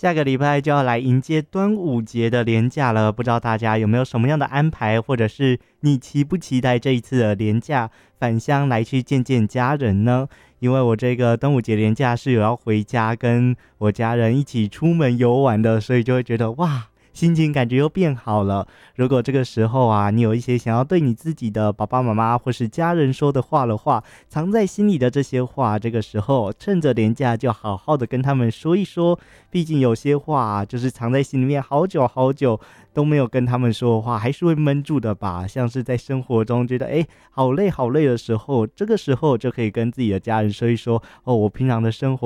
下个礼拜就要来迎接端午节的连假了，不知道大家有没有什么样的安排，或者是你期不期待这一次的连假返乡来去见见家人呢？因为我这个端午节连假是有要回家跟我家人一起出门游玩的，所以就会觉得哇，心情感觉又变好了。如果这个时候啊，你有一些想要对你自己的爸爸妈妈或是家人说的话，藏在心里的这些话，这个时候趁着连假就好好的跟他们说一说。毕竟有些话啊，就是藏在心里面好久好久都没有跟他们说的话，还是会闷住的吧。像是在生活中觉得好累好累的时候，这个时候就可以跟自己的家人说一说，哦，我平常的生活